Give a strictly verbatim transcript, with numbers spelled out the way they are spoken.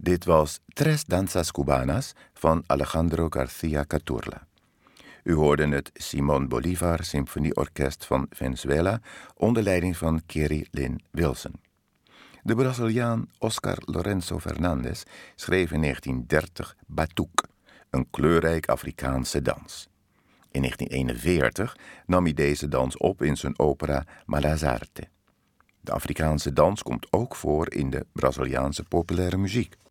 Dit was Tres Danzas Cubanas van Alejandro García Caturla. U hoorde het Simón Bolívar Symfonieorkest van Venezuela onder leiding van Kerry Lynn Wilson. De Braziliaan Oscar Lourenço Fernandes schreef in negentien dertig Batuque, een kleurrijk Afrikaanse dans. In negentien eenenveertig nam hij deze dans op in zijn opera Malazarte. De Afrikaanse dans komt ook voor in de Braziliaanse populaire muziek.